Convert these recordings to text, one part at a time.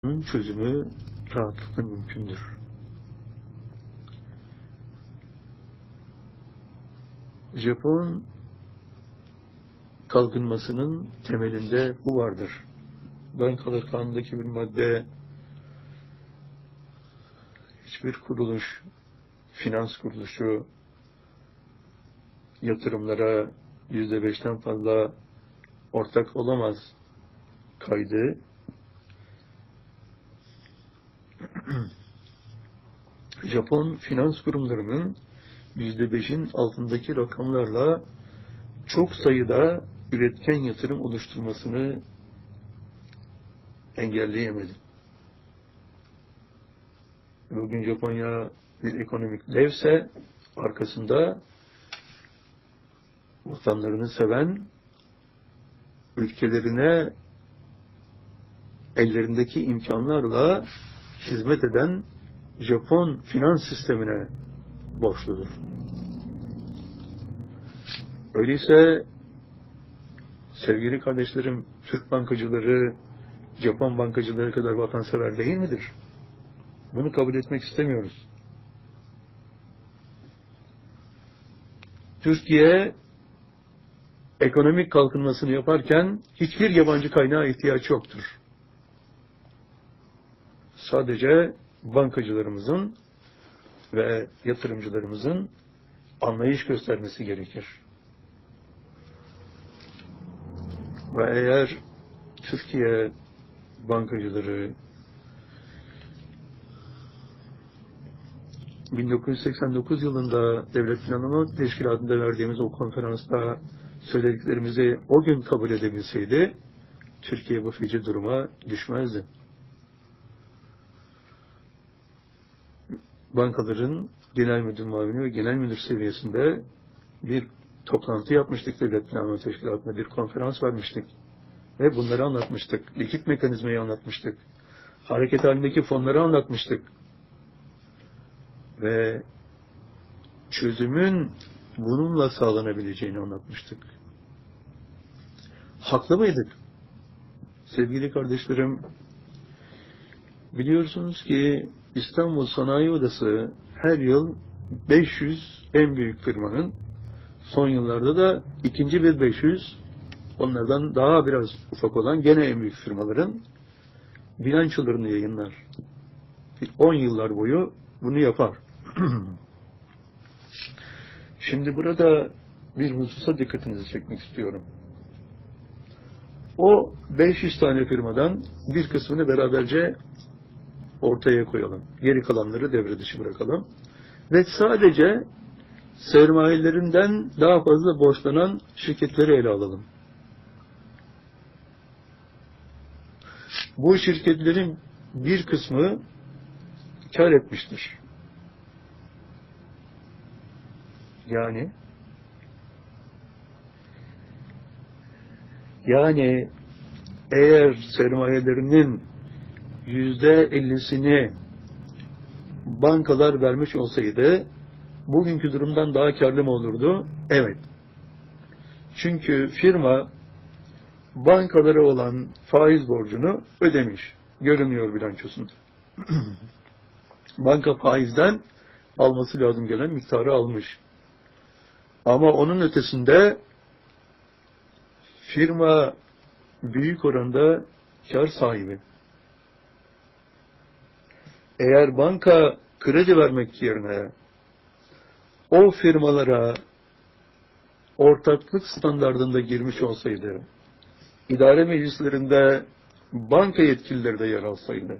Bunun çözümü rahatlıkla mümkündür. Japon kalkınmasının temelinde bu vardır. Bankalar Kanunu'ndaki bir madde, hiçbir kuruluş, finans kuruluşu yatırımlara %5'ten fazla ortak olamaz kaydı. Japon finans kurumlarının %5'in altındaki rakamlarla çok sayıda üretken yatırım oluşturmasını engelleyemedi. Bugün Japonya bir ekonomik devse arkasında vatanlarını seven, ülkelerine ellerindeki imkanlarla hizmet eden Japon finans sistemine borçludur. Öyleyse sevgili kardeşlerim, Türk bankacıları Japon bankacıları kadar vatansever değil midir? Bunu kabul etmek istemiyoruz. Türkiye ekonomik kalkınmasını yaparken hiçbir yabancı kaynağa ihtiyaç yoktur. Sadece bankacılarımızın ve yatırımcılarımızın anlayış göstermesi gerekir. Ve eğer Türkiye bankacıları 1989 yılında Devlet Planlama Teşkilatı'nda verdiğimiz o konferansta söylediklerimizi o gün kabul edebilseydi, Türkiye bu feci duruma düşmezdi. Bankaların genel müdür muavini ve genel müdür seviyesinde bir toplantı yapmıştık Devlet Planlama Teşkilatı'nda, bir konferans vermiştik. Ve bunları anlatmıştık. Likit mekanizmayı anlatmıştık. Hareket halindeki fonları anlatmıştık. Ve çözümün bununla sağlanabileceğini anlatmıştık. Haklı mıydık? Sevgili kardeşlerim, biliyorsunuz ki İstanbul Sanayi Odası her yıl 500 en büyük firmanın, son yıllarda da ikinci bir 500, onlardan daha biraz ufak olan gene en büyük firmaların bilançolarını yayınlar. 10 yıllar boyu bunu yapar. Şimdi burada bir hususa dikkatinizi çekmek istiyorum. O 500 tane firmadan bir kısmını beraberce ortaya koyalım. Geri kalanları devre dışı bırakalım. Ve sadece sermayelerinden daha fazla borçlanan şirketleri ele alalım. Bu şirketlerin bir kısmı kar etmiştir. Yani eğer sermayelerinin %50'sini bankalar vermiş olsaydı bugünkü durumdan daha karlı mı olurdu? Evet. Çünkü firma bankalara olan faiz borcunu ödemiş. Görünüyor bilançosunda. Banka faizden alması lazım gelen miktarı almış. Ama onun ötesinde firma büyük oranda kar sahibi. Eğer banka kredi vermek yerine o firmalara ortaklık standardında girmiş olsaydı, idare meclislerinde banka yetkilileri de yer alsaydı,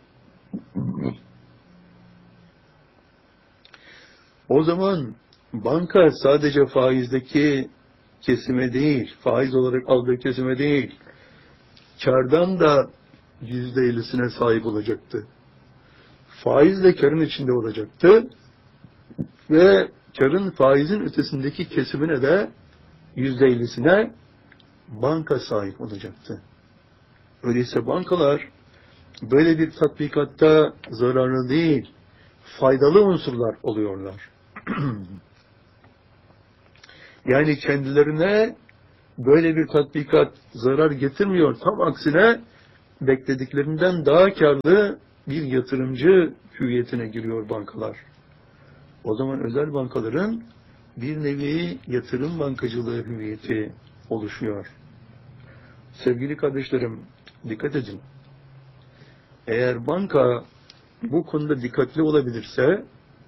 o zaman banka sadece faizdeki kesime değil, faiz olarak aldığı kesime değil, kardan da %50'sine sahip olacaktı. Faizle karın içinde olacaktı ve karın faizin ötesindeki kesimine de %50'sine banka sahip olacaktı. Öyleyse bankalar böyle bir tatbikatta zararlı değil, faydalı unsurlar oluyorlar. Yani kendilerine böyle bir tatbikat zarar getirmiyor. Tam aksine beklediklerinden daha karlı bir yatırımcı hüviyetine giriyor bankalar. O zaman özel bankaların bir nevi yatırım bankacılığı hüviyeti oluşuyor. Sevgili kardeşlerim, dikkat edin. Eğer banka bu konuda dikkatli olabilirse,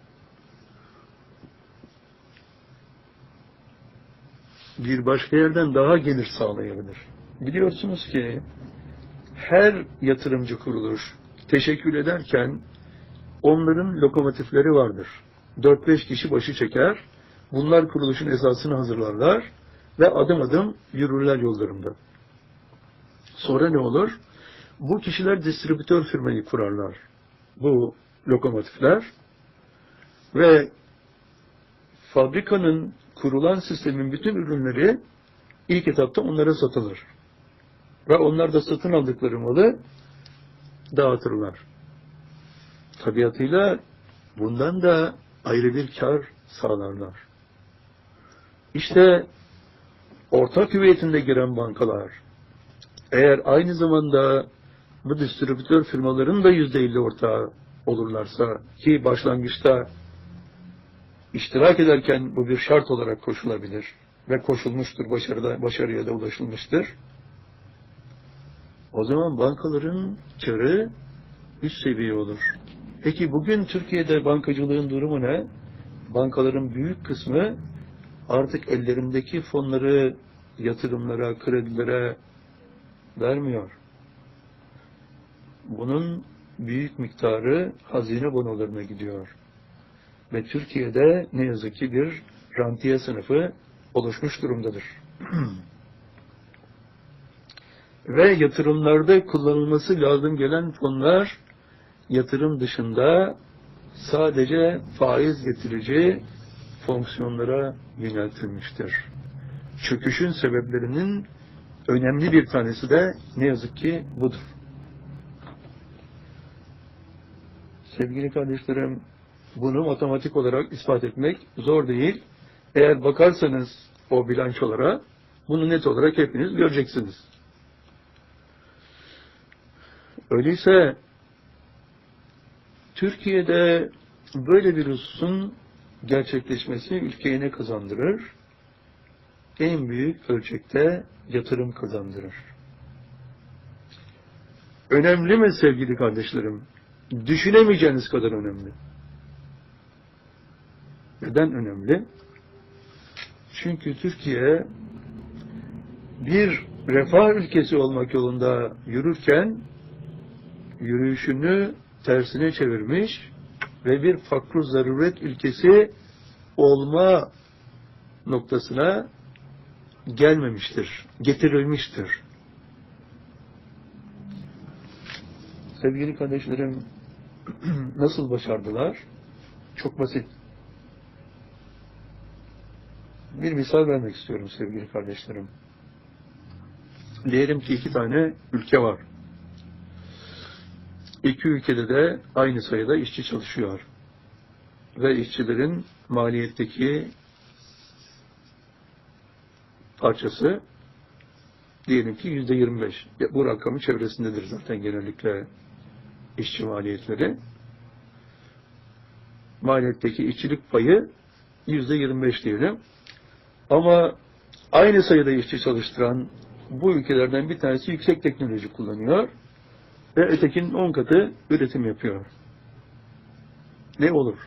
bir başka yerden daha gelir sağlayabilir. Biliyorsunuz ki her yatırımcı kuruluş teşekkür ederken onların lokomotifleri vardır. 4-5 kişi başı çeker, bunlar kuruluşun esasını hazırlarlar ve adım adım yürürler yollarında. Sonra ne olur? Bu kişiler distribütör firmayı kurarlar. Bu lokomotifler ve fabrikanın kurulan sistemin bütün ürünleri ilk etapta onlara satılır. Ve onlar da satın aldıkları malı dağıtırlar. Tabiatıyla bundan da ayrı bir kar sağlarlar. İşte ortak hüviyetinde giren bankalar, eğer aynı zamanda bu distribütör firmaların da %50 ortağı olurlarsa, ki başlangıçta iştirak ederken bu bir şart olarak koşulabilir ve koşulmuştur, başarıya da ulaşılmıştır. O zaman bankaların karı üst seviye olur. Peki bugün Türkiye'de bankacılığın durumu ne? Bankaların büyük kısmı artık ellerindeki fonları yatırımlara, kredilere vermiyor. Bunun büyük miktarı hazine bonolarına gidiyor. Ve Türkiye'de ne yazık ki bir rantiye sınıfı oluşmuş durumdadır. Ve yatırımlarda kullanılması lazım gelen fonlar yatırım dışında sadece faiz getirici fonksiyonlara yöneltilmiştir. Çöküşün sebeplerinin önemli bir tanesi de ne yazık ki budur. Sevgili kardeşlerim, bunu matematik olarak ispat etmek zor değil. Eğer bakarsanız o bilançolara, bunu net olarak hepiniz göreceksiniz. Öyleyse Türkiye'de böyle bir hususun gerçekleşmesi ülkeye ne kazandırır? En büyük ölçekte yatırım kazandırır. Önemli mi sevgili kardeşlerim? Düşünemeyeceğiniz kadar önemli. Neden önemli? Çünkü Türkiye bir refah ülkesi olmak yolunda yürürken yürüyüşünü tersine çevirmiş ve bir fakr-ı zaruret ülkesi olma noktasına gelmemiştir, getirilmiştir. Sevgili kardeşlerim, nasıl başardılar? Çok basit. Bir misal vermek istiyorum sevgili kardeşlerim. Diyelim ki 2 tane ülke var. 2 ülkede de aynı sayıda işçi çalışıyor. Ve işçilerin maliyetteki parçası diyelim ki %25. Bu rakamın çevresindedir zaten genellikle işçi maliyetleri. Maliyetteki işçilik payı %25 diyelim. Ama aynı sayıda işçi çalıştıran bu ülkelerden bir tanesi yüksek teknoloji kullanıyor ve ötekinin 10 katı üretim yapıyor. Ne olur?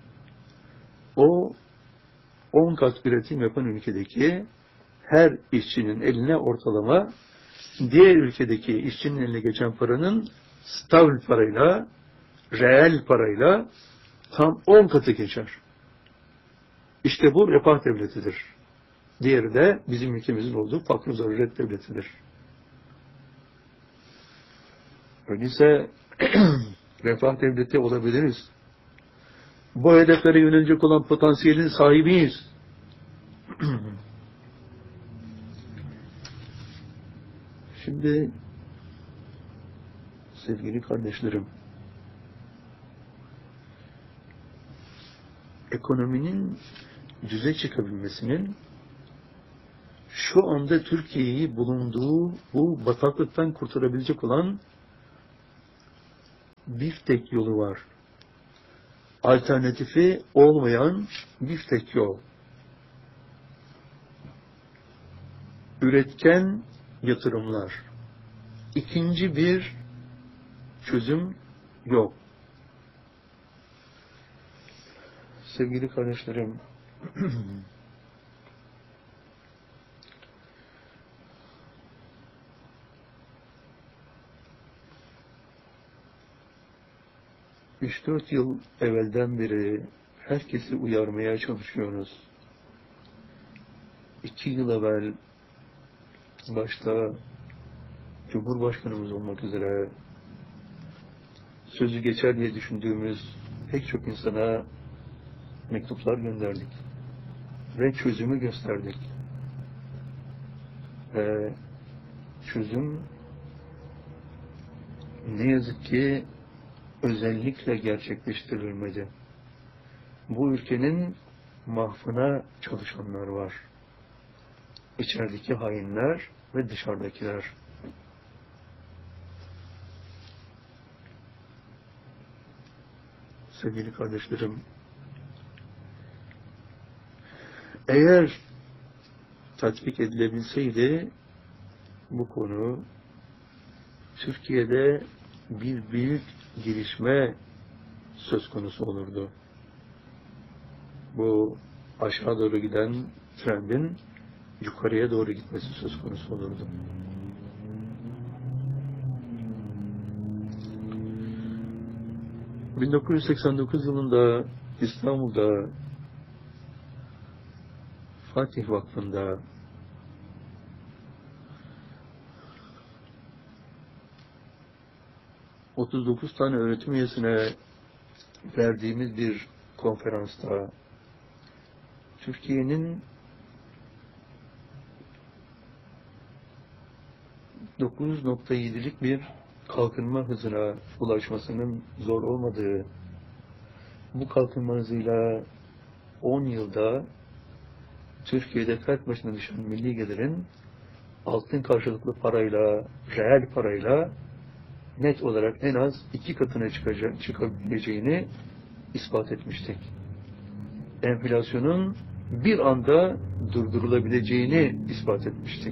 O 10 kat üretim yapan ülkedeki her işçinin eline ortalama diğer ülkedeki işçinin eline geçen paranın stavl parayla, reel parayla tam 10 katı geçer. İşte bu refah devletidir. Diğeri de bizim ülkemizin olduğu fakr-ı zaruret devletidir. Öyleyse refah devleti olabiliriz. Bu hedeflere yönelecek olan potansiyelin sahibiyiz. Şimdi sevgili kardeşlerim, ekonominin düze çıkabilmesinin şu anda Türkiye'yi bulunduğu bu bataklıktan kurtarabilecek olan bir tek yolu var. Alternatifi olmayan bir tek yol. Üretken yatırımlar. İkinci bir çözüm yok. Sevgili kardeşlerim, üç dört yıl evvelden beri herkesi uyarmaya çalışıyoruz. 2 yıl evvel başta Cumhurbaşkanımız olmak üzere sözü geçer diye düşündüğümüz pek çok insana mektuplar gönderdik ve çözümü gösterdik. Ve çözüm ne yazık ki özellikle gerçekleştirilmedi. Bu ülkenin mahvına çalışanlar var. İçerideki hainler ve dışarıdakiler. Sevgili kardeşlerim, eğer tatbik edilebilseydi bu konu Türkiye'de bir büyük gelişme söz konusu olurdu. Bu aşağı doğru giden trendin yukarıya doğru gitmesi söz konusu olurdu. ...1989 yılında İstanbul'da Fatih Vakfı'nda ...39 tane öğretim üyesine verdiğimiz bir konferansta Türkiye'nin 9.7'lik bir kalkınma hızına ulaşmasının zor olmadığı, bu kalkınma hızıyla 10 yılda Türkiye'de fert başına düşen milli gelirin altın karşılıklı parayla, reel parayla net olarak en az 2 katına çıkabileceğini ispat etmiştik. Enflasyonun bir anda durdurulabileceğini ispat etmiştik.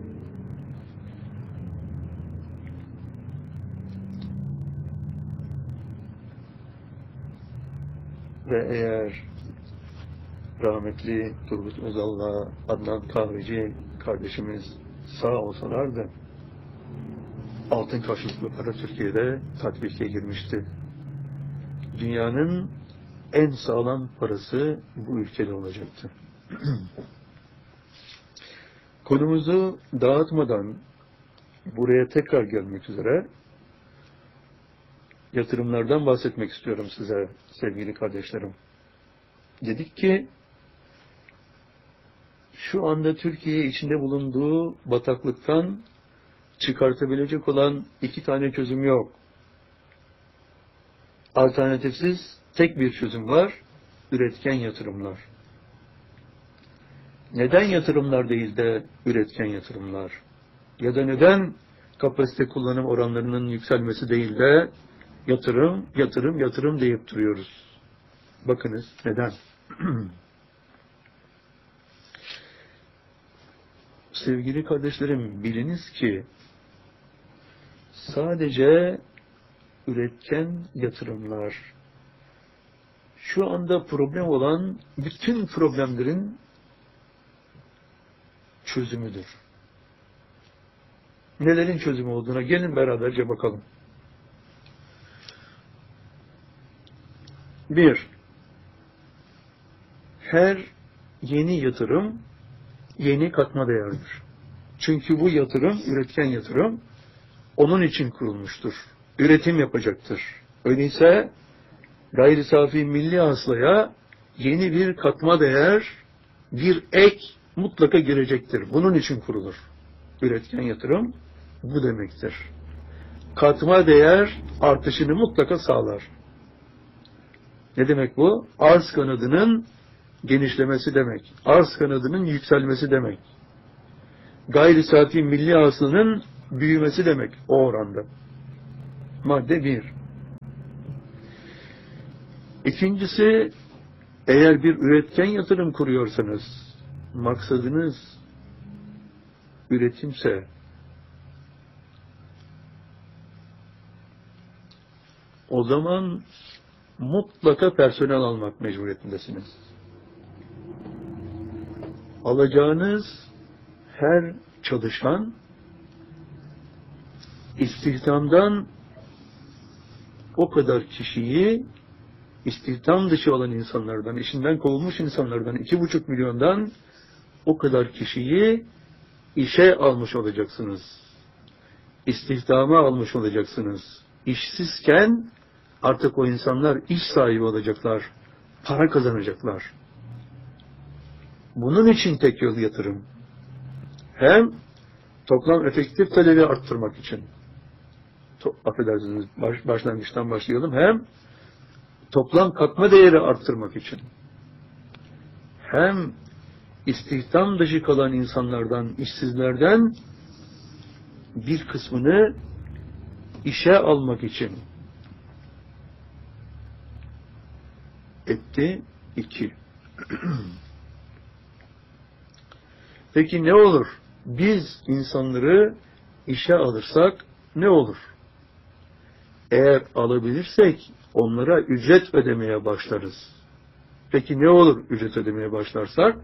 Ve eğer rahmetli Turgut Özal'la Adnan Kahveci kardeşimiz sağ olsalardı, altın karşılıklı para Türkiye'de tatbike girmişti. Dünyanın en sağlam parası bu ülkede olacaktı. Konumuzu dağıtmadan buraya tekrar gelmek üzere yatırımlardan bahsetmek istiyorum size sevgili kardeşlerim. Dedik ki şu anda Türkiye içinde bulunduğu bataklıktan çıkartabilecek olan 2 tane çözüm yok. Alternatifsiz tek bir çözüm var, üretken yatırımlar. Neden yatırımlar değil de üretken yatırımlar? Ya da neden kapasite kullanım oranlarının yükselmesi değil de yatırım, yatırım, yatırım deyip duruyoruz? Bakınız neden? Sevgili kardeşlerim, biliniz ki sadece üretken yatırımlar şu anda problem olan bütün problemlerin çözümüdür. Nelerin çözümü olduğuna gelin beraberce bakalım. 1. Her yeni yatırım yeni katma değerdir. Çünkü bu yatırım, üretken yatırım onun için kurulmuştur. Üretim yapacaktır. Öyleyse gayri safi milli hasılaya yeni bir katma değer, bir ek mutlaka girecektir. Bunun için kurulur. Üretken yatırım bu demektir. Katma değer artışını mutlaka sağlar. Ne demek bu? Arz kanadının genişlemesi demek. Arz kanadının yükselmesi demek. Gayri safi milli hasılanın büyümesi demek o oranda. Madde 1. İkincisi, eğer bir üretken yatırım kuruyorsanız, maksadınız üretimse, o zaman mutlaka personel almak mecburiyetindesiniz. Alacağınız her çalışan, istihdamdan o kadar kişiyi, istihdam dışı olan insanlardan, işinden kovulmuş insanlardan, 2,5 milyondan o kadar kişiyi işe almış olacaksınız. İstihdama almış olacaksınız. İşsizken artık o insanlar iş sahibi olacaklar, para kazanacaklar. Bunun için tek yol yatırım. Hem toplam efektif talebi arttırmak için, affedersiniz başlangıçtan başlayalım, hem toplam katma değeri arttırmak için, hem istihdam dışı kalan insanlardan, işsizlerden bir kısmını işe almak için. Etti 2. Peki ne olur? Biz insanları işe alırsak ne olur? Eğer alabilirsek onlara ücret ödemeye başlarız. Peki ne olur ücret ödemeye başlarsak?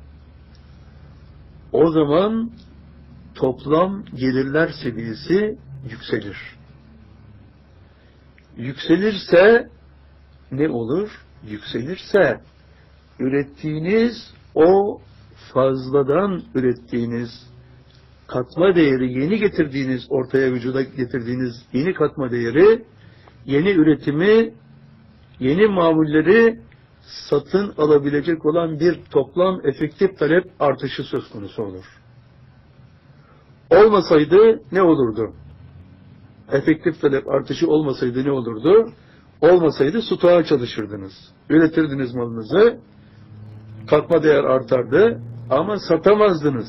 O zaman toplam gelirler seviyesi yükselir. Yükselirse ne olur? Yükselirse ürettiğiniz o fazladan ürettiğiniz katma değeri, yeni getirdiğiniz, ortaya vücuda getirdiğiniz yeni katma değeri, yeni üretimi, yeni mamulleri satın alabilecek olan bir toplam efektif talep artışı söz konusu olur. Olmasaydı ne olurdu? Efektif talep artışı olmasaydı ne olurdu? Olmasaydı stoğa çalışırdınız. Üretirdiniz malınızı, katma değer artardı ama satamazdınız.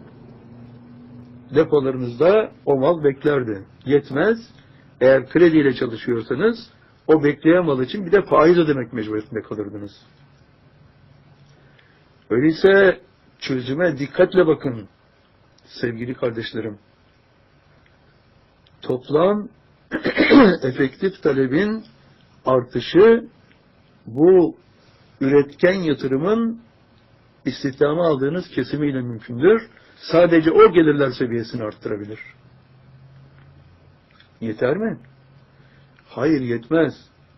Depolarınızda o mal beklerdi. Yetmez. Eğer krediyle çalışıyorsanız o bekleyen mal için bir de faiz ödemek mecburiyetinde kalırdınız. Öyleyse çözüme dikkatle bakın sevgili kardeşlerim. Toplam efektif talebin artışı bu üretken yatırımın istihdama aldığınız kesimiyle mümkündür. Sadece o gelirler seviyesini arttırabilir. Yeter mi? Hayır, yetmez.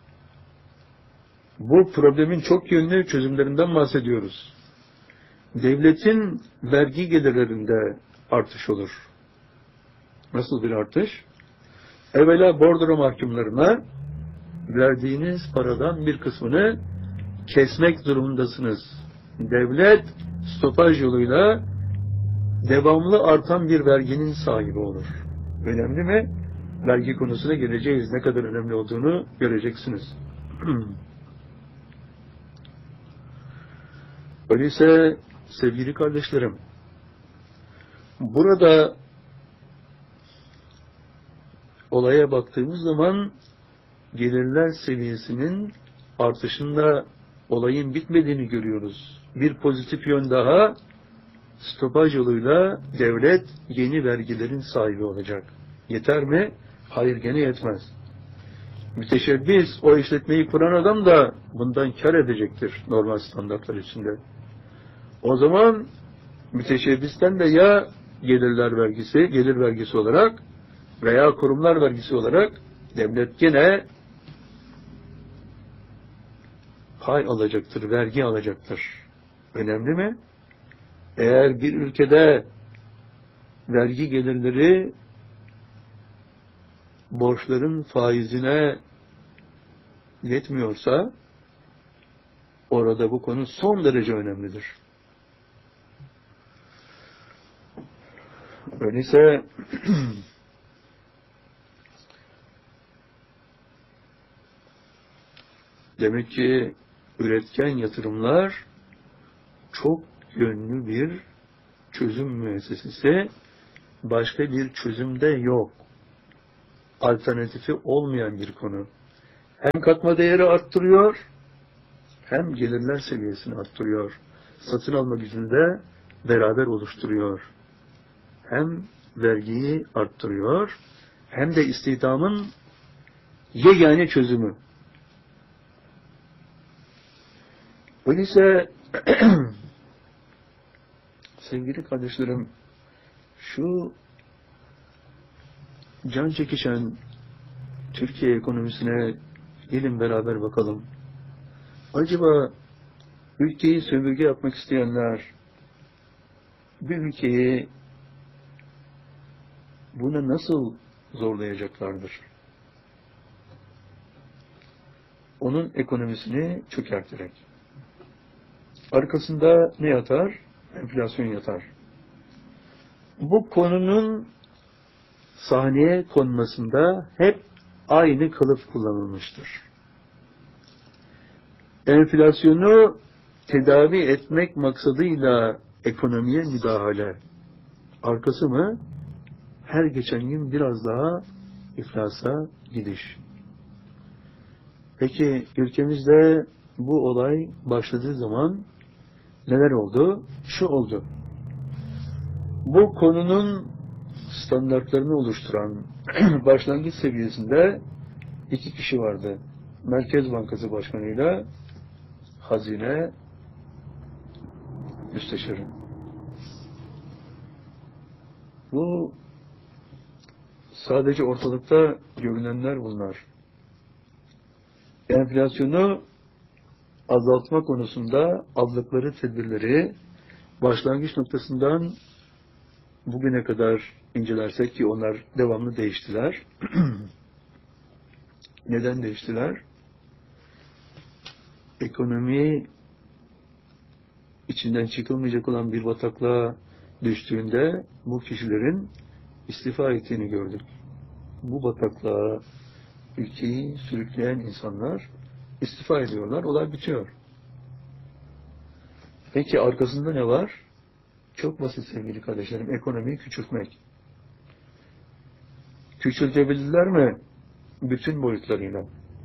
Bu problemin çok yönlü çözümlerinden bahsediyoruz. Devletin vergi gelirlerinde artış olur. Nasıl bir artış? Evvela bordro mahkumlarına verdiğiniz paradan bir kısmını kesmek durumundasınız. Devlet stopaj yoluyla devamlı artan bir verginin sahibi olur. Önemli mi? Vergi konusuna geleceğiz. Ne kadar önemli olduğunu göreceksiniz. Öyleyse sevgili kardeşlerim, burada olaya baktığımız zaman gelirler seviyesinin artışında olayın bitmediğini görüyoruz. Bir pozitif yön daha, stopaj yoluyla devlet yeni vergilerin sahibi olacak. Yeter mi? Hayır, gene yetmez. Müteşebbis, o işletmeyi kuran adam da bundan kar edecektir normal standartlar içinde. O zaman müteşebbisten de ya gelir vergisi olarak veya kurumlar vergisi olarak devlet gene pay alacaktır, vergi alacaktır. Önemli mi? Eğer bir ülkede vergi gelirleri borçların faizine yetmiyorsa orada bu konu son derece önemlidir. Öyleyse demek ki üretken yatırımlar çok yönlü bir çözüm müessesesi, başka bir çözüm de yok. Alternatifi olmayan bir konu. Hem katma değeri arttırıyor, hem gelirler seviyesini arttırıyor, satın alma gücünü de beraber oluşturuyor. Hem vergiyi arttırıyor, hem de istihdamın yegane çözümü. Öyleyse sevgili kardeşlerim, şu can çekişen Türkiye ekonomisine gelin beraber bakalım. Acaba ülkeyi sömürge yapmak isteyenler bir ülkeyi buna nasıl zorlayacaklardır? Onun ekonomisini çökerterek. Arkasında ne yatar? Enflasyon yatar. Bu konunun sahneye konmasında hep aynı kılıf kullanılmıştır. Enflasyonu tedavi etmek maksadıyla ekonomiye müdahale. Arkası mı? Her geçen gün biraz daha iflasa gidiş. Peki ülkemizde bu olay başladığı zaman neler oldu? Şu oldu. Bu konunun standartlarını oluşturan başlangıç seviyesinde 2 kişi vardı. Merkez Bankası Başkanı'yla Hazine Müsteşarı. Bu sadece ortalıkta görünenler bunlar. Enflasyonu azaltma konusunda aldıkları tedbirleri başlangıç noktasından bugüne kadar incelersek ki onlar devamlı değiştiler. Neden değiştiler? Ekonomi içinden çıkılmayacak olan bir bataklığa düştüğünde bu kişilerin istifa ettiğini gördük. Bu bataklığa ülkeyi sürükleyen insanlar istifa ediyorlar, olay bitiyor. Peki arkasında ne var? Çok basit sevgili kardeşlerim, ekonomiyi küçültmek. Küçültebildiler mi? Bütün boyutlarıyla.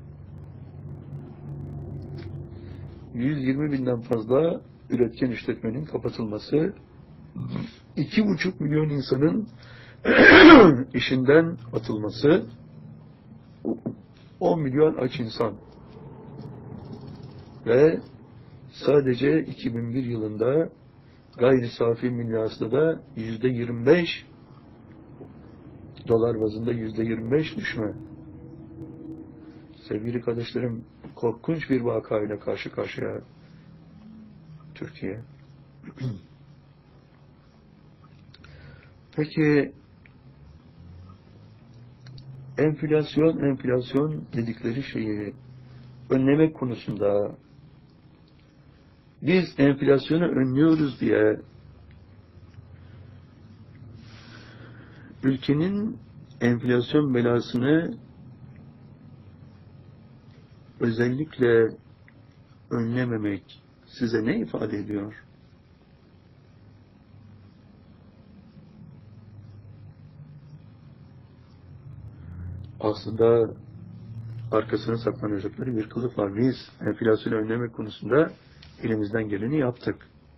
120 binden fazla üretken işletmenin kapatılması, 2,5 milyon insanın işinden atılması, 10 milyon aç insan ve sadece 2001 yılında gayri safi milli hasılada %25, dolar bazında %25 düşme. Sevgili kardeşlerim, korkunç bir vakayla karşı karşıya Türkiye. Peki enflasyon dedikleri şeyi önlemek konusunda biz enflasyonu önlüyoruz diye ülkenin enflasyon belasını özellikle önlememek size ne ifade ediyor? Aslında arkasına saklanacakları bir kılıf var. Biz enflasyonu önlemek konusunda elimizden geleni yaptık.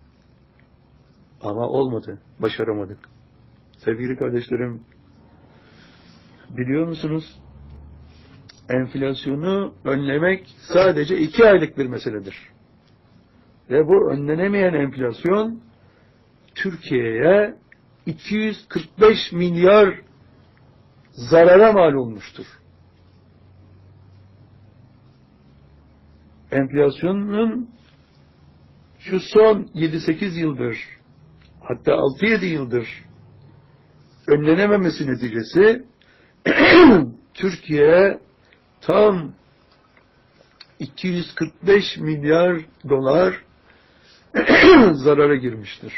Ama olmadı. Başaramadık. Sevgili kardeşlerim, biliyor musunuz? Enflasyonu önlemek sadece 2 aylık bir meseledir. Ve bu önlenemeyen enflasyon Türkiye'ye 245 milyar zarara mal olmuştur. Enflasyonun şu son 7-8 yıldır, hatta 6-7 yıldır önlenememesi neticesi Türkiye tam 245 milyar dolar zarara girmiştir.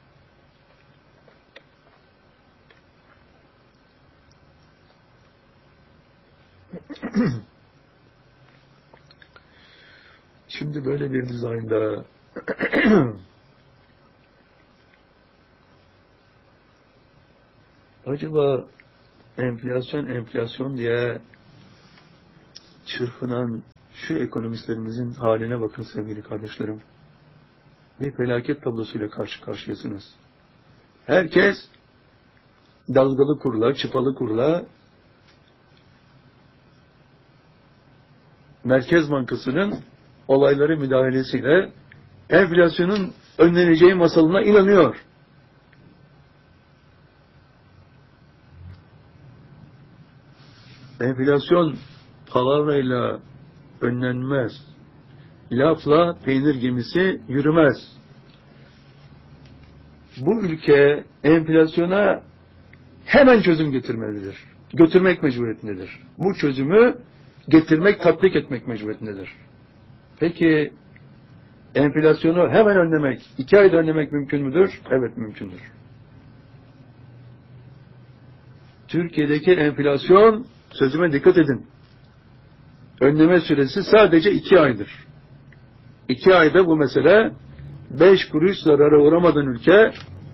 Şimdi böyle bir dizaynda acaba enflasyon diye çırpınan Şu ekonomistlerimizin haline bakın sevgili kardeşlerim. Bir felaket tablosuyla karşı karşıyasınız. Herkes dalgalı kurla, çıpalı kurla Merkez Bankası'nın olayları müdahalesiyle enflasyonun önleneceği masalına inanıyor. Enflasyon palavrayla önlenmez. Lafla peynir gemisi yürümez. Bu ülke enflasyona hemen çözüm getirmelidir. Götürmek mecburiyetindedir. Bu çözümü getirmek, tatbik etmek mecburiyetindedir. Peki enflasyonu hemen önlemek, 2 ayda önlemek mümkün müdür? Evet, mümkündür. Türkiye'deki enflasyon, sözüme dikkat edin, önleme süresi sadece 2 aydır. 2 ayda bu mesele 5 kuruş zarara uğramadan ülke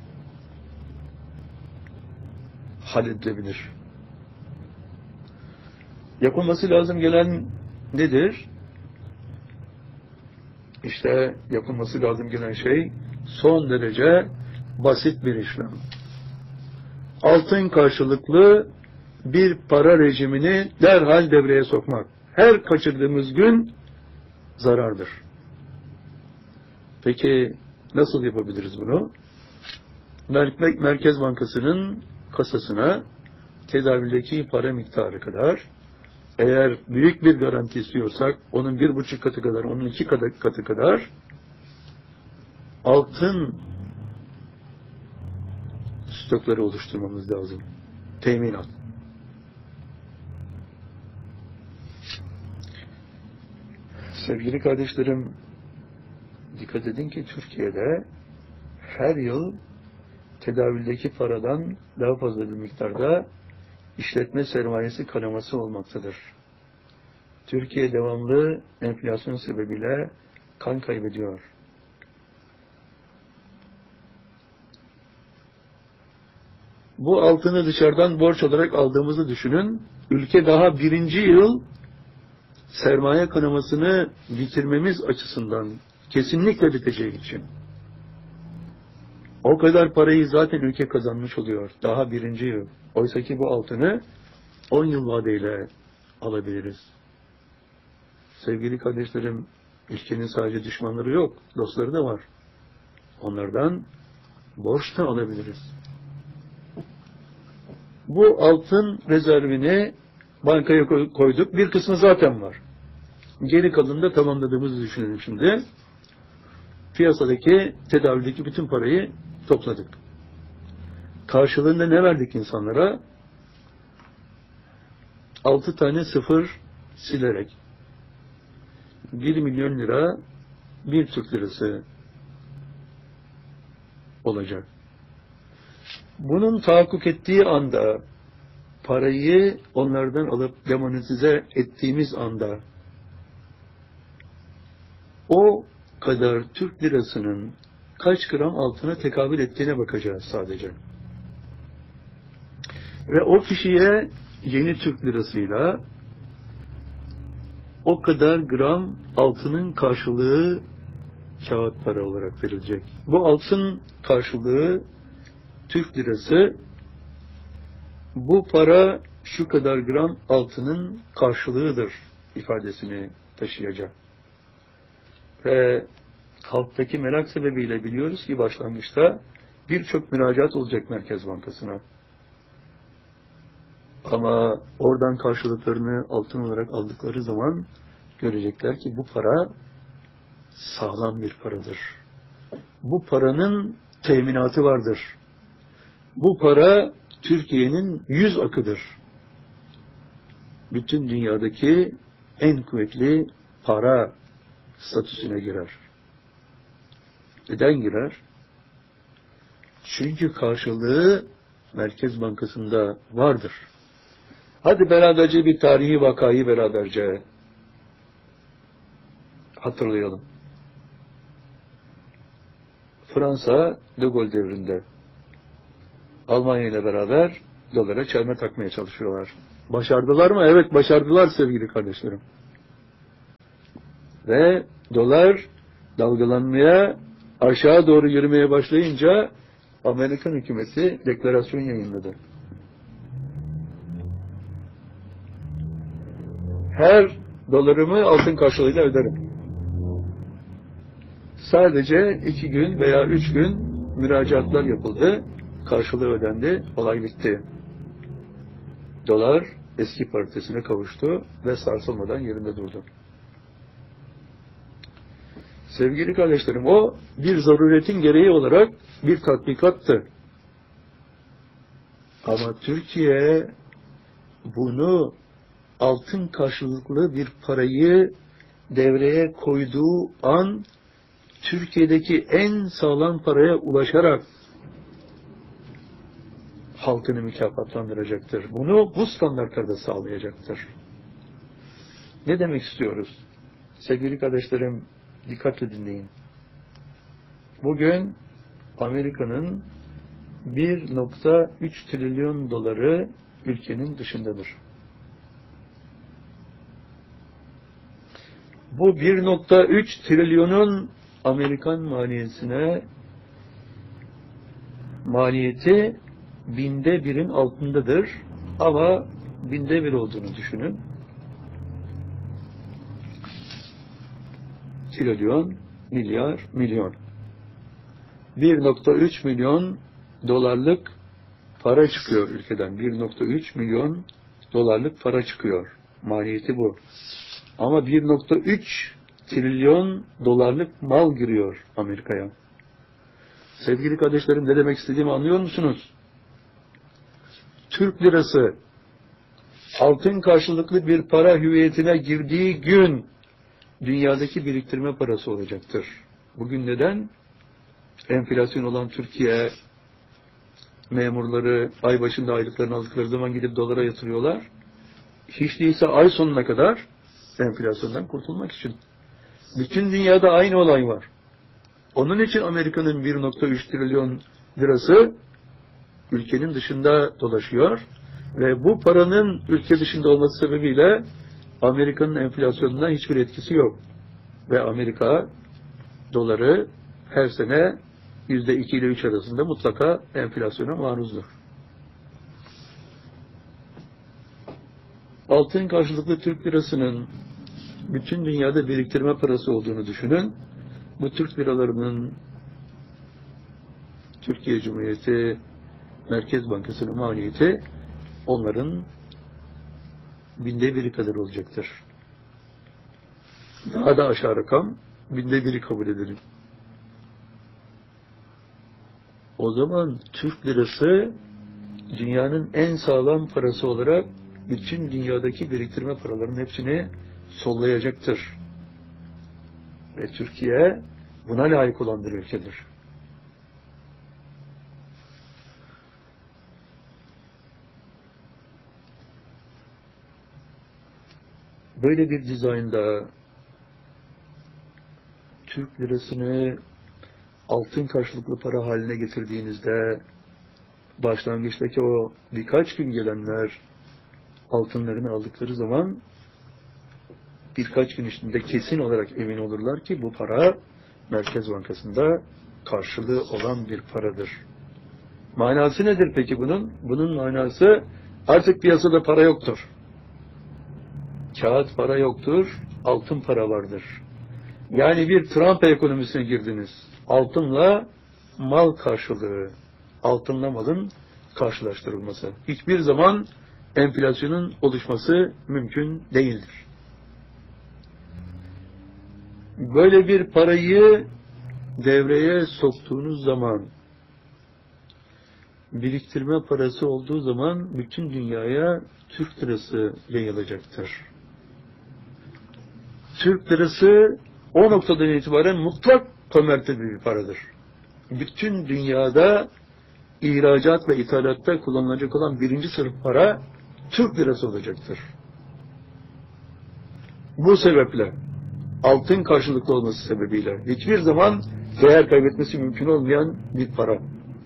halledilebilir. Yapılması lazım gelen nedir? İşte yapılması lazım gelen şey son derece basit bir işlem. Altın karşılıklı bir para rejimini derhal devreye sokmak. Her kaçırdığımız gün zarardır. Peki nasıl yapabiliriz bunu? Merkez Bankası'nın kasasına tedavüldeki para miktarı kadar, eğer büyük bir garanti istiyorsak onun 1,5 katı kadar, onun 2 katı kadar altın stokları oluşturmamız lazım. Teminat. Sevgili kardeşlerim, dikkat edin ki Türkiye'de her yıl tedavüldeki paradan daha fazla bir miktarda işletme sermayesi kanaması olmaktadır. Türkiye devamlı enflasyon sebebiyle kan kaybediyor. Bu altını dışarıdan borç olarak aldığımızı düşünün. Ülke daha 1. yıl sermaye kanamasını bitirmemiz açısından kesinlikle biteceği için. O kadar parayı zaten ülke kazanmış oluyor. Daha 1. yıl. Oysa ki bu altını 10 yıl vadeyle alabiliriz. Sevgili kardeşlerim, ülkenin sadece düşmanları yok, dostları da var. Onlardan borç da alabiliriz. Bu altın rezervini bankaya koyduk. Bir kısmı zaten var. Geri kalanını da tamamladığımızı düşünelim şimdi. Piyasadaki, tedavüldeki bütün parayı topladık. Karşılığında ne verdik insanlara? 6 tane sıfır silerek 1 milyon lira 1 Türk lirası olacak. Bunun tahakkuk ettiği anda, parayı onlardan alıp demonetize ettiğimiz anda o kadar Türk lirasının kaç gram altına tekabül ettiğine bakacağız sadece. Ve o kişiye yeni Türk lirasıyla o kadar gram altının karşılığı kağıt para olarak verilecek. Bu altın karşılığı Türk lirası, bu para şu kadar gram altının karşılığıdır ifadesini taşıyacak. Ve halktaki merak sebebiyle biliyoruz ki başlangıçta birçok müracaat olacak Merkez Bankası'na. Ama oradan karşılıklarını altın olarak aldıkları zaman görecekler ki bu para sağlam bir paradır. Bu paranın teminatı vardır. Bu para Türkiye'nin 100 akıdır. Bütün dünyadaki en kuvvetli para statüsüne girer. Neden girer? Çünkü karşılığı Merkez Bankası'nda vardır. Hadi beraberce bir tarihi vakayı beraberce hatırlayalım. Fransa, De Gaulle devrinde Almanya ile beraber dolara çelme takmaya çalışıyorlar. Başardılar mı? Evet, başardılar sevgili kardeşlerim. Ve dolar dalgalanmaya, aşağı doğru yürümeye başlayınca Amerikan hükümeti deklarasyon yayınladı. Her dolarımı altın karşılığıyla öderim. Sadece 2 gün veya 3 gün müracaatlar yapıldı. Karşılığı ödendi. Olay bitti. Dolar eski paritesine kavuştu ve sarsılmadan yerinde durdu. Sevgili kardeşlerim, o bir zaruretin gereği olarak bir tatbikattı. Ama Türkiye bunu altın karşılıklı bir parayı devreye koyduğu an Türkiye'deki en sağlam paraya ulaşarak halkını mükafatlandıracaktır. Bunu bu standartlarda sağlayacaktır. Ne demek istiyoruz? Sevgili kardeşlerim, dikkatle dinleyin. Bugün Amerika'nın 1,3 trilyon doları ülkenin dışındadır. Bu 1,3 trilyonun Amerikan maliyeti 1/1000'in altındadır. Ama 1/1000 olduğunu düşünün. Trilyon, milyar, milyon. 1,3 milyon dolarlık para çıkıyor ülkeden. 1,3 milyon dolarlık para çıkıyor. Maliyeti bu. Ama 1,3 trilyon dolarlık mal giriyor Amerika'ya. Sevgili kardeşlerim, ne demek istediğimi anlıyor musunuz? Türk lirası altın karşılıklı bir para hüviyetine girdiği gün dünyadaki biriktirme parası olacaktır. Bugün neden? Enflasyon olan Türkiye memurları ay başında aylıklarını aldıkları zaman gidip dolara yatırıyorlar. Hiç değilse ay sonuna kadar enflasyondan kurtulmak için. Bütün dünyada aynı olay var. Onun için Amerika'nın 1,3 trilyon lirası ülkenin dışında dolaşıyor ve bu paranın ülke dışında olması sebebiyle Amerika'nın enflasyonuna hiçbir etkisi yok. Ve Amerika doları her sene %2 ile 3 arasında mutlaka enflasyona maruzdur. Altın karşılıklı Türk lirasının bütün dünyada biriktirme parası olduğunu düşünün. Bu Türk liralarının Türkiye Cumhuriyeti Merkez Bankası'nın maliyeti onların 1/1000 kadar olacaktır. Daha da aşağı rakam 1/1000 kabul edelim. O zaman Türk lirası dünyanın en sağlam parası olarak bütün dünyadaki biriktirme paralarının hepsini sollayacaktır. Ve Türkiye buna layık olan bir ülkedir. Böyle bir dizaynda Türk lirasını altın karşılıklı para haline getirdiğinizde başlangıçtaki o birkaç gün gelenler altınlarını aldıkları zaman birkaç gün içinde kesin olarak emin olurlar ki bu para Merkez Bankası'nda karşılığı olan bir paradır. Manası nedir peki bunun? Bunun manası artık piyasada para yoktur. Kağıt para yoktur, altın para vardır. Yani bir Trump ekonomisine girdiniz. Altınla mal karşılığı, altınla malın karşılaştırılması. Hiçbir zaman enflasyonun oluşması mümkün değildir. Böyle bir parayı devreye soktuğunuz zaman, biriktirme parası olduğu zaman bütün dünyaya Türk lirası yayılacaktır. Türk lirası o noktadan itibaren mutlak konvertible bir paradır. Bütün dünyada ihracat ve ithalatta kullanılacak olan birinci sınıf para Türk lirası olacaktır. Bu sebeple altın karşılıklı olması sebebiyle hiçbir zaman değer kaybetmesi mümkün olmayan bir para.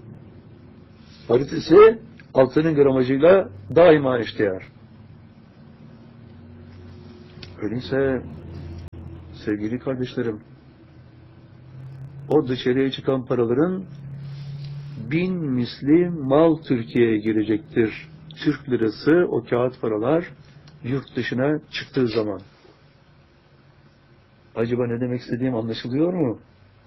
Paritesi altının gramajıyla daima eşdeğer. Öyleyse sevgili kardeşlerim, o dışarıya çıkan paraların 1000 misli mal Türkiye'ye girecektir. Türk lirası, o kağıt paralar yurt dışına çıktığı zaman. Acaba ne demek istediğim anlaşılıyor mu?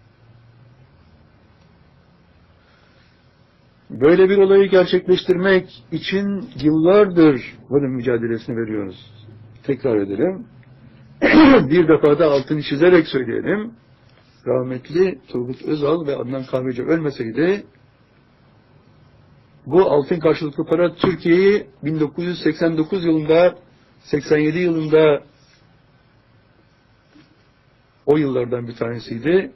Böyle bir olayı gerçekleştirmek için yıllardır bunun mücadelesini veriyoruz. Tekrar edelim. Bir defa da altını çizerek söyleyelim. Rahmetli Turgut Özal ve Adnan Kahveci ölmeseydi, bu altın karşılıklı para Türkiye'yi 1989 yılında, 87 yılında, o yıllardan bir tanesiydi,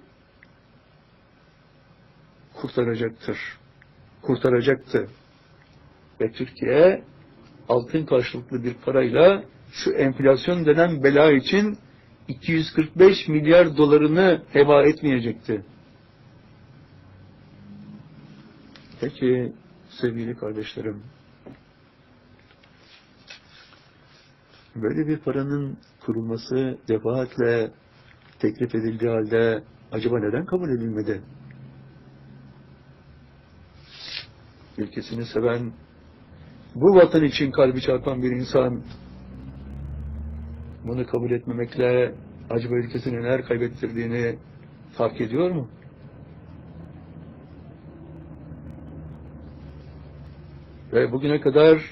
kurtaracaktı. Ve Türkiye altın karşılıklı bir parayla şu enflasyon denen bela için 245 milyar dolarını heba etmeyecekti. Peki sevgili kardeşlerim, böyle bir paranın kurulması defaatle teklif edildiği halde acaba neden kabul edilmedi? Ülkesini seven, bu vatan için kalbi çarpan bir insan bunu kabul etmemekle acaba ülkesine neler kaybettirdiğini fark ediyor mu? Ve bugüne kadar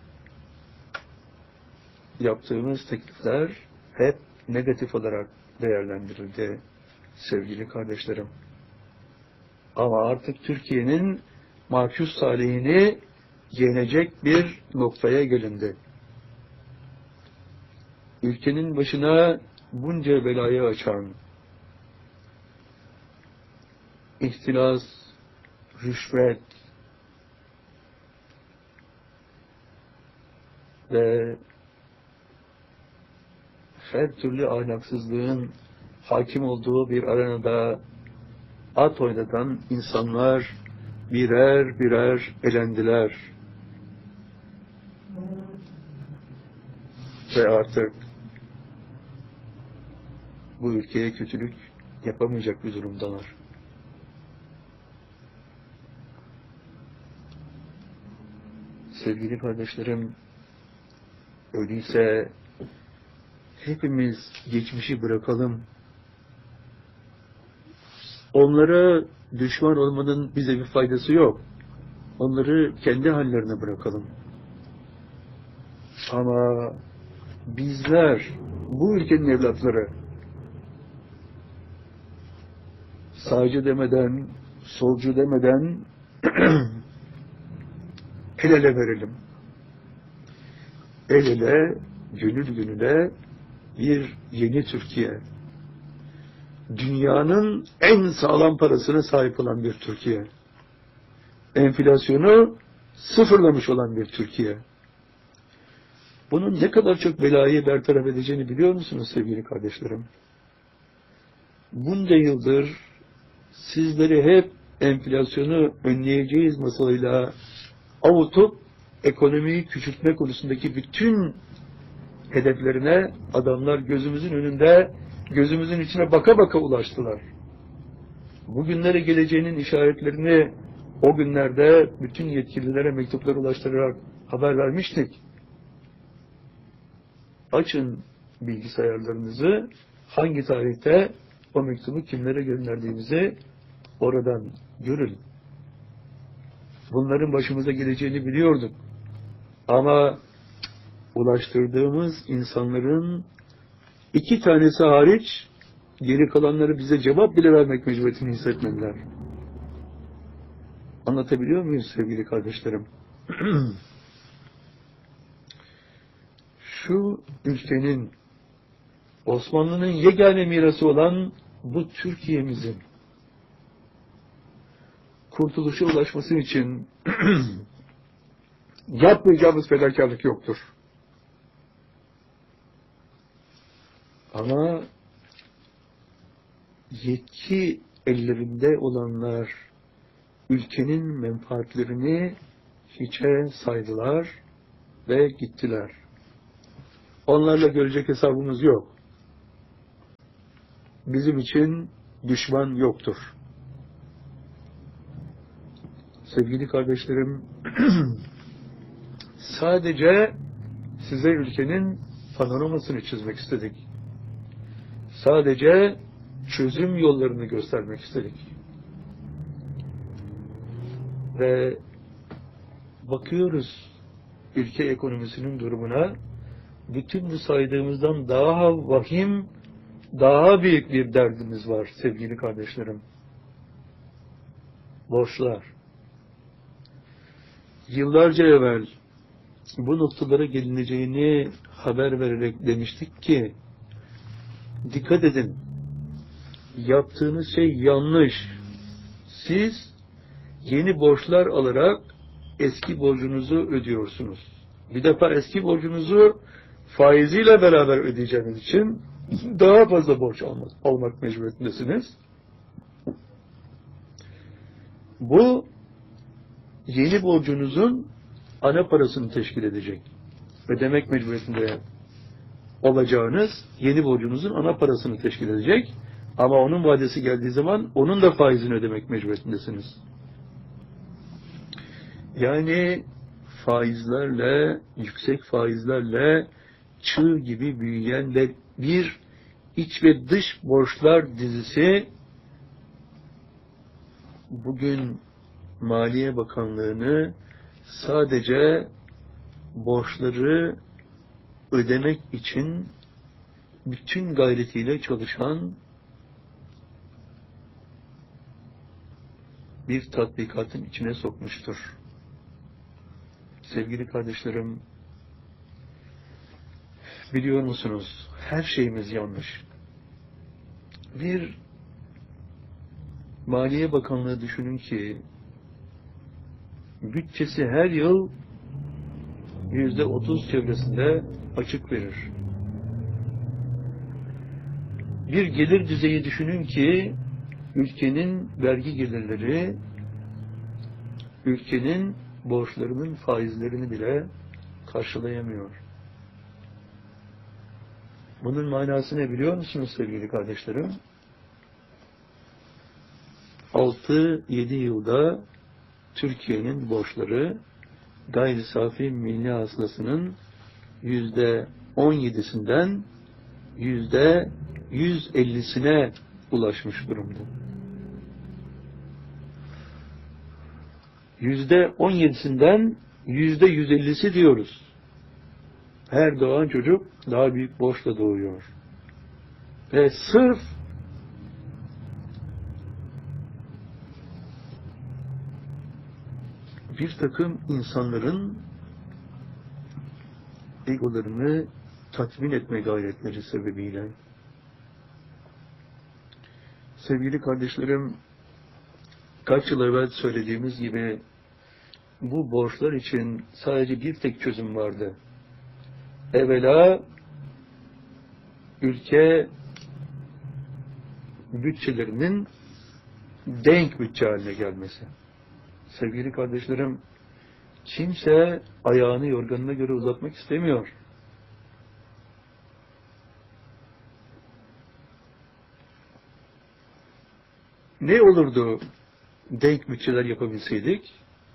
yaptığımız teklifler hep negatif olarak değerlendirildi sevgili kardeşlerim. Ama artık Türkiye'nin mahpus talihini yenecek bir noktaya gelindi. Ülkenin başına bunca belayı açan, ihtilas, rüşvet ve her türlü ahlaksızlığın hakim olduğu bir arenada at oynatan insanlar birer birer elendiler. Ve artık bu ülkeye kötülük yapamayacak bir durumdalar. Sevgili kardeşlerim, öyleyse hepimiz geçmişi bırakalım. Onlara düşman olmanın bize bir faydası yok. Onları kendi hallerine bırakalım. Ama bizler, bu ülkenin evlatları, sağcı demeden, solcu demeden el ele verelim. El ele, gönül gönüle bir yeni Türkiye. Dünyanın en sağlam parasına sahip olan bir Türkiye. Enflasyonu sıfırlamış olan bir Türkiye. Bunun ne kadar çok belayı bertaraf edeceğini biliyor musunuz sevgili kardeşlerim? Bunca yıldır sizleri hep enflasyonu önleyeceğiz masalıyla avutup ekonomiyi küçültme konusundaki bütün hedeflerine adamlar gözümüzün önünde, gözümüzün içine baka baka ulaştılar. Bugünlere geleceğinin işaretlerini o günlerde bütün yetkililere mektuplar ulaştırarak haber vermiştik. Açın bilgisayarlarınızı, hangi tarihte o mektubu kimlere gönderdiğimizi oradan görün. Bunların başımıza geleceğini biliyorduk. Ama ulaştırdığımız insanların 2 tanesi hariç geri kalanları bize cevap bile vermek mecburiyetini hissetmediler. Anlatabiliyor muyuz sevgili kardeşlerim? Şu ülkenin, Osmanlı'nın yegane mirası olan bu Türkiye'mizin kurtuluşa ulaşması için yapmayacağımız fedakarlık yoktur. Ama yetki ellerinde olanlar ülkenin menfaatlerini hiçe saydılar ve gittiler. Onlarla görecek hesabımız yok. bizim için düşman yoktur. Sevgili kardeşlerim, sadece size ülkenin panoramasını çizmek istedik. Sadece çözüm yollarını göstermek istedik. Ve bakıyoruz ülke ekonomisinin durumuna, bütün bu saydığımızdan daha vahim, daha büyük bir derdimiz var sevgili kardeşlerim. Borçlar. Yıllarca evvel bu noktalara gelineceğini haber vererek demiştik ki, dikkat edin, yaptığınız şey yanlış. Siz yeni borçlar alarak eski borcunuzu ödüyorsunuz. Bir defa eski borcunuzu faiziyle beraber ödeyeceğiniz için daha fazla borç almak mecburiyetindesiniz. Bu yeni borcunuzun ana parasını teşkil edecek. Ödemek mecburiyetinde olacağınız yeni borcunuzun ana parasını teşkil edecek. Ama onun vadesi geldiği zaman onun da faizini ödemek mecburiyetindesiniz. Yani faizlerle, yüksek faizlerle çığ gibi büyüyen ve bir iç ve dış borçlar dizisi bugün Maliye Bakanlığı'nı sadece borçları ödemek için bütün gayretiyle çalışan bir tatbikatın içine sokmuştur. Sevgili kardeşlerim, biliyor musunuz, her şeyimiz yanlış. Bir Maliye Bakanlığı düşünün ki, bütçesi her yıl %30 çevresinde açık verir. Bir gelir düzeyi düşünün ki, ülkenin vergi gelirleri, ülkenin borçlarının faizlerini bile karşılayamıyor. Bunun manası ne biliyor musunuz sevgili kardeşlerim? 6-7 yılda Türkiye'nin borçları gayri safi milli hasılasının %17'sinden %150'sine ulaşmış durumda. %17'sinden %150'si diyoruz. Her doğan çocuk daha büyük borçla doğuyor. Ve sırf bir takım insanların egolarını tatmin etme gayretleri sebebiyle. Sevgili kardeşlerim, kaç yıl evvel söylediğimiz gibi bu borçlar için sadece bir tek çözüm vardı. Evvela ülke bütçelerinin denk bütçe haline gelmesi. Sevgili kardeşlerim, kimse ayağını yorganına göre uzatmak istemiyor. Ne olurdu denk bütçeler yapabilseydik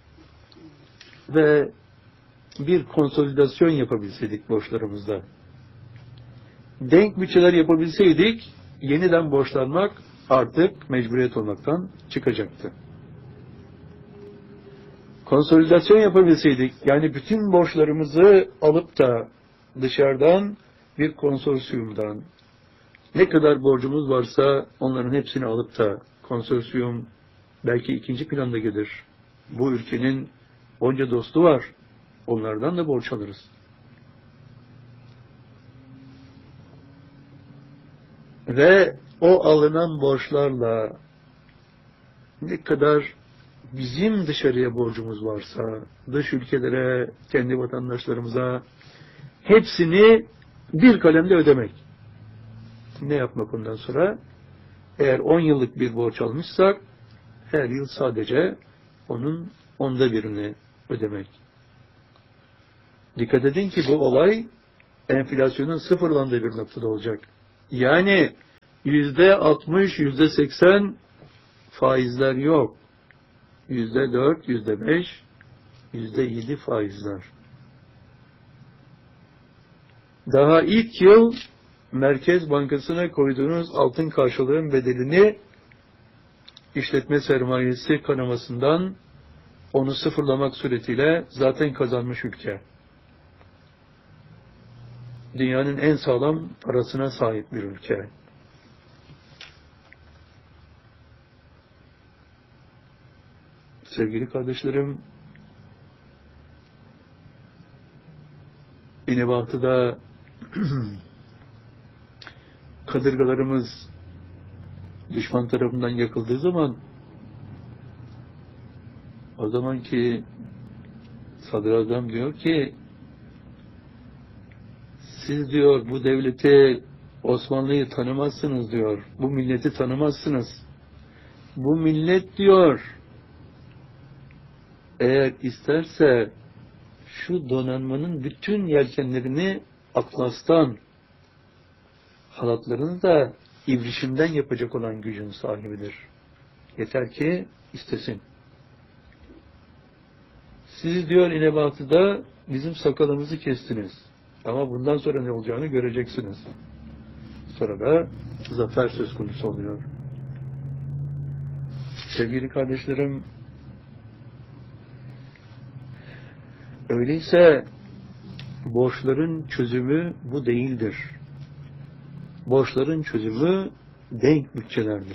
ve bir konsolidasyon yapabilseydik borçlarımızda? Denk bütçeler yapabilseydik, yeniden borçlanmak artık mecburiyet olmaktan çıkacaktı. Konsolidasyon yapabilseydik, yani bütün borçlarımızı alıp da dışarıdan bir konsorsiyumdan ne kadar borcumuz varsa onların hepsini alıp da konsorsiyum belki ikinci planda gelir. Bu ülkenin onca dostu var. Onlardan da borç alırız. Ve o alınan borçlarla ne kadar bizim dışarıya borcumuz varsa, dış ülkelere, kendi vatandaşlarımıza hepsini bir kalemde ödemek. Ne yapmak ondan sonra? Eğer 10 yıllık bir borç almışsak, her yıl sadece onun 1/10'ını ödemek. Dikkat edin ki bu olay enflasyonun sıfırlandığı bir noktada olacak. Yani %60, %80 faizler yok. %4, %5, %7 faizler. Daha ilk yıl Merkez Bankası'na koyduğunuz altın karşılığın bedelini işletme sermayesi kanamasından onu sıfırlamak suretiyle zaten kazanmış ülke. Dünyanın en sağlam parasına sahip bir ülke. Sevgili kardeşlerim, İnebatı'da kadırgalarımız düşman tarafından yakıldığı zaman o zamanki sadrazam diyor ki siz diyor bu devleti Osmanlı'yı tanımazsınız diyor. Bu milleti tanımazsınız. Bu millet diyor eğer isterse şu donanmanın bütün yelkenlerini atlastan, halatlarını da ibrişimden yapacak olan gücün sahibidir. Yeter ki istesin. Siz diyor İnebatı'da bizim sakalımızı kestiniz. Ama bundan sonra ne olacağını göreceksiniz. Sonra da zafer söz konusu oluyor. Sevgili kardeşlerim, öyleyse borçların çözümü bu değildir. Borçların çözümü denk bütçelerdir.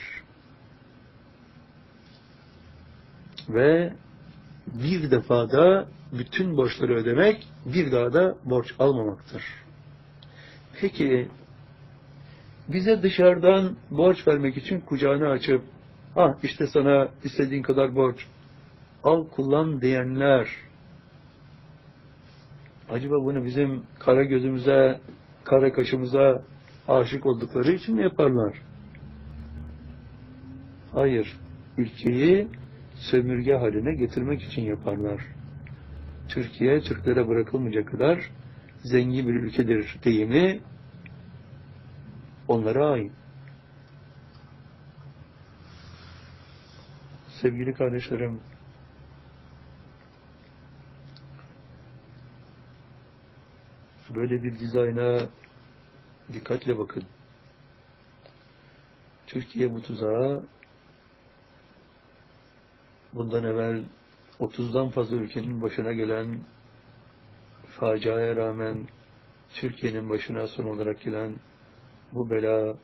Ve bir defada bütün borçları ödemek, bir daha da borç almamaktır. Peki, bize dışarıdan borç vermek için kucağını açıp, işte sana istediğin kadar borç, al kullan diyenler, acaba bunu bizim kara gözümüze, kara kaşımıza aşık oldukları için mi yaparlar? Hayır, ülkeyi sömürge haline getirmek için yaparlar. Türkiye, Türklere bırakılmayacak kadar zengin bir ülkedir deyimi onlara ait. Sevgili kardeşlerim, böyle bir dizayna dikkatle bakın. Türkiye bu tuzağa bundan evvel 30'dan fazla ülkenin başına gelen faciaya rağmen Türkiye'nin başına son olarak gelen bu bela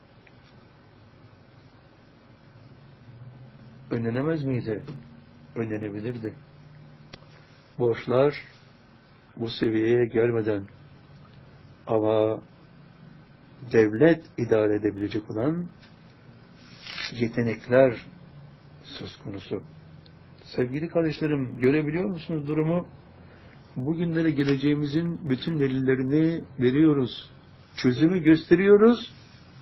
önlenemez miydi? Önlenebilirdi. Borçlar bu seviyeye gelmeden ama devlet idare edebilecek olan yetenekler söz konusu. Sevgili kardeşlerim, görebiliyor musunuz durumu? Bugünlere geleceğimizin bütün delillerini veriyoruz. Çözümü gösteriyoruz.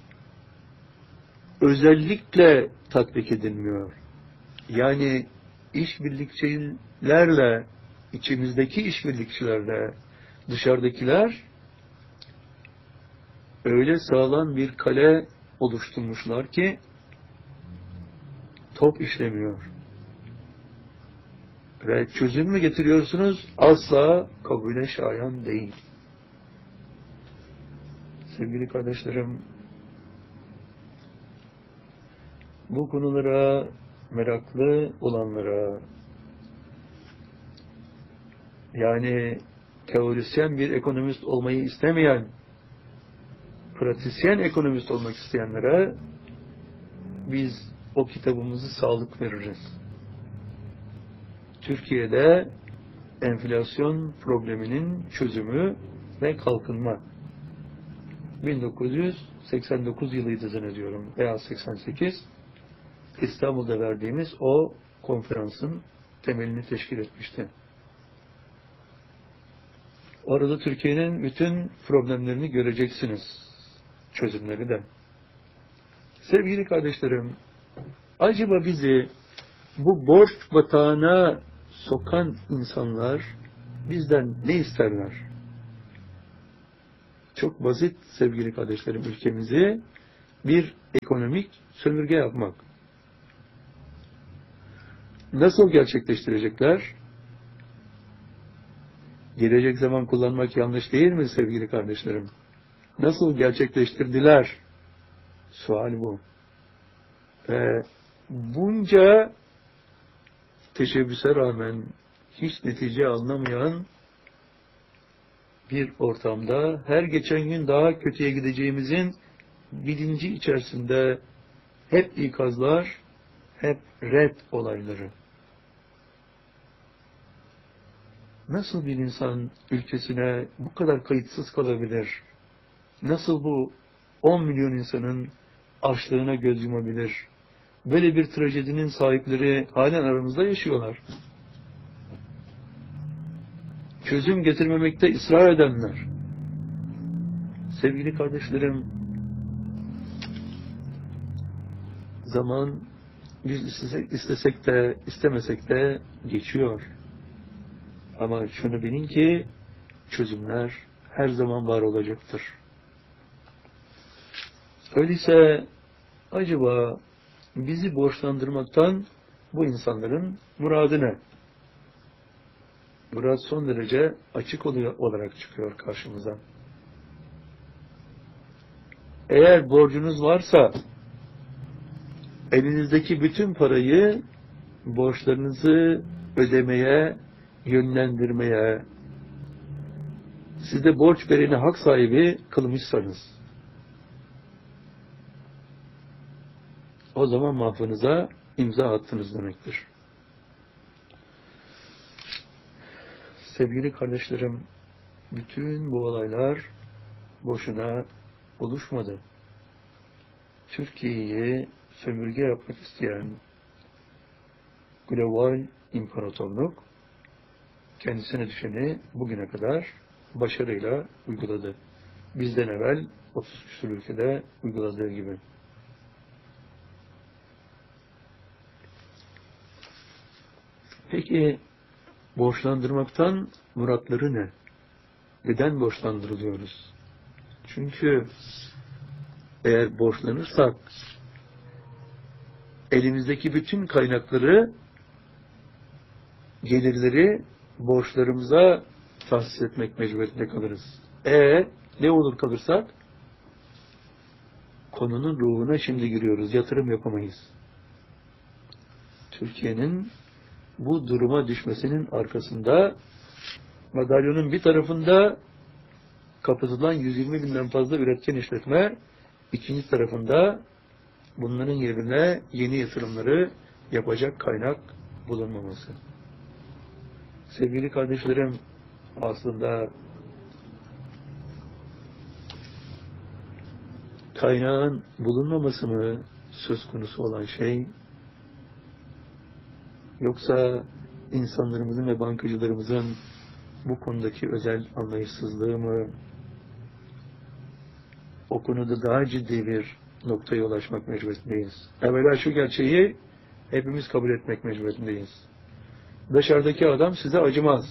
Özellikle tatbik edilmiyor. Yani işbirlikçilerle, içimizdeki işbirlikçilerle dışarıdakiler öyle sağlam bir kale oluşturmuşlar ki top işlemiyor. Ve çözüm mü getiriyorsunuz? Asla kabule şayan değil. Sevgili kardeşlerim, bu konulara meraklı olanlara, yani teorisyen bir ekonomist olmayı istemeyen, pratisyen ekonomist olmak isteyenlere biz o kitabımızı sağlık veririz. Türkiye'de enflasyon probleminin çözümü ve kalkınma. 1989 yılıydı zannediyorum veya 88, İstanbul'da verdiğimiz o konferansın temelini teşkil etmişti. Orada Türkiye'nin bütün problemlerini göreceksiniz. Çözümleri de. Sevgili kardeşlerim, acaba bizi bu borç batağına sokan insanlar bizden ne isterler? Çok basit sevgili kardeşlerim, ülkemizi bir ekonomik sömürge yapmak. Nasıl gerçekleştirecekler? Gelecek zaman kullanmak yanlış değil mi sevgili kardeşlerim? Nasıl gerçekleştirdiler? Sual bu. Bunca teşebbüse rağmen hiç netice alınamayan bir ortamda her geçen gün daha kötüye gideceğimizin bilinci içerisinde hep ikazlar, hep red olayları. Nasıl bir insan ülkesine bu kadar kayıtsız kalabilir? Nasıl bu 10 milyon insanın açlığına göz yumabilir? Böyle bir trajedinin sahipleri halen aramızda yaşıyorlar. Çözüm getirmemekte ısrar edenler. Sevgili kardeşlerim, zaman biz istesek de istemesek de geçiyor. Ama şunu bilin ki çözümler her zaman var olacaktır. Öyleyse acaba bizi borçlandırmaktan bu insanların muradı ne? Murad son derece açık olarak çıkıyor karşımıza. Eğer borcunuz varsa elinizdeki bütün parayı borçlarınızı ödemeye, yönlendirmeye, siz de borç vereni hak sahibi kılmışsanız, o zaman mahvınıza imza attınız demektir. Sevgili kardeşlerim, bütün bu olaylar boşuna oluşmadı. Türkiye'yi sömürge yapmak isteyen global imparatorluk kendisine düşeni bugüne kadar başarıyla uyguladı. Bizden evvel 30 küsur ülkede uyguladığı gibi. Peki borçlandırmaktan muratları ne? Neden borçlandırılıyoruz? Çünkü eğer borçlanırsak elimizdeki bütün kaynakları, gelirleri borçlarımıza tahsis etmek mecburiyetinde kalırız. Ne olur kalırsak? Konunun ruhuna şimdi giriyoruz. Yatırım yapamayız. Türkiye'nin bu duruma düşmesinin arkasında madalyonun bir tarafında kapatılan 120 binden fazla üretken işletme, ikinci tarafında bunların yerine yeni yatırımları yapacak kaynak bulunmaması. Sevgili kardeşlerim, aslında kaynağın bulunmaması mı söz konusu olan şey, yoksa insanlarımızın ve bankacılarımızın bu konudaki özel anlayışsızlığı mı? O konuda daha ciddi bir noktaya ulaşmak mecburiyetindeyiz. Evvela şu gerçeği hepimiz kabul etmek mecburiyetindeyiz. Dışarıdaki adam size acımaz.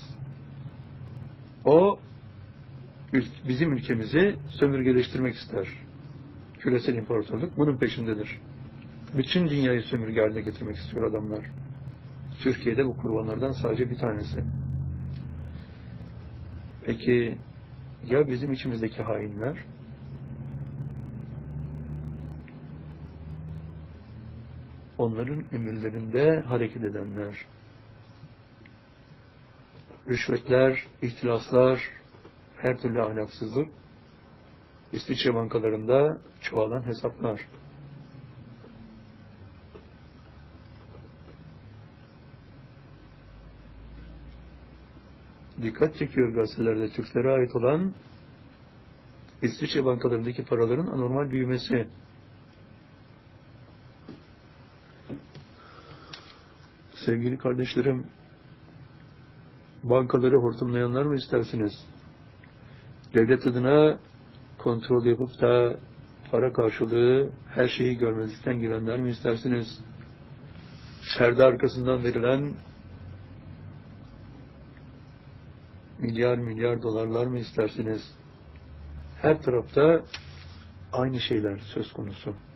O bizim ülkemizi sömürgeleştirmek ister. Küresel imparatorluk bunun peşindedir. Bütün dünyayı sömürge haline getirmek istiyor adamlar. Türkiye'de bu kurbanlardan sadece bir tanesi. Peki ya bizim içimizdeki hainler? Onların emirlerinde hareket edenler, rüşvetler, ihtilaslar, her türlü ahlaksızlık, İsviçre bankalarında çoğalan hesaplar. Dikkat çekiyor gazetelerde Türklere ait olan İsviçre bankalarındaki paraların anormal büyümesi. Sevgili kardeşlerim, bankaları hortumlayanlar mı istersiniz? Devlet adına kontrol yapıp da para karşılığı her şeyi görmezlikten gelenler mi istersiniz? Perde arkasından verilen milyar milyar dolarlar mı istersiniz? Her tarafta aynı şeyler söz konusu.